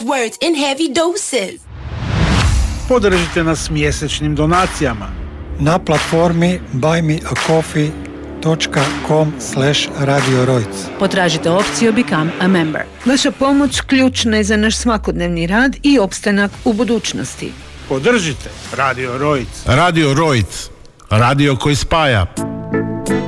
words in heavy doses. Podržite nas mjesečnim donacijama na platformi buymeacoffee.com/Radio Rojc. Potražite opciju Become a Member. Vaša pomoć ključna je za naš svakodnevni rad i opstanak u budućnosti. Podržite Radio Rojc. Radio Rojc. Radio koji spaja.